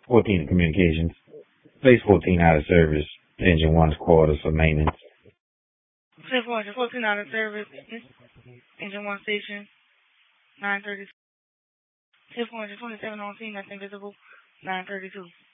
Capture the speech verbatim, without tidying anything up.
fourteen communications. Place fourteen out of service. Engine one's quarters for maintenance. Clear four hundred fourteen out of service. Engine one station. nine thirty-two. Clear four hundred twenty-seven on scene. That's invisible. nine thirty-two.